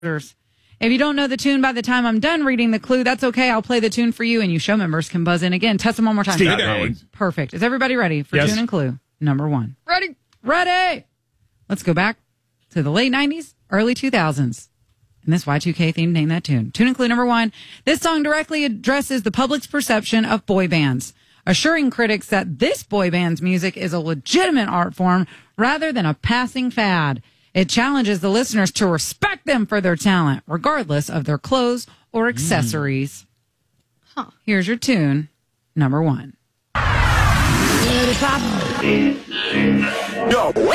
If you don't know the tune by the time I'm done reading the clue, that's okay. I'll play the tune for you, and you show members can buzz in again. Test them one more time. Perfect. Is everybody ready for tune and clue number 1? Ready. Let's go back to the late 90s, early 2000s. And this Y2K theme, name that tune. Tune and clue number 1. This song directly addresses the public's perception of boy bands, assuring critics that this boy band's music is a legitimate art form rather than a passing fad. It challenges the listeners to respect them for their talent, regardless of their clothes or accessories. Here's your tune, number 1.